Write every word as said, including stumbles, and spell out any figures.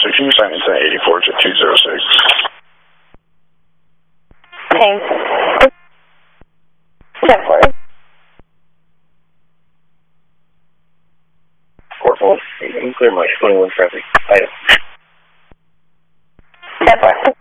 six, you can sign into eighty-four to two zero six. Thanks. ten four. four four. You can clear my twenty-one traffic. Item. ten four.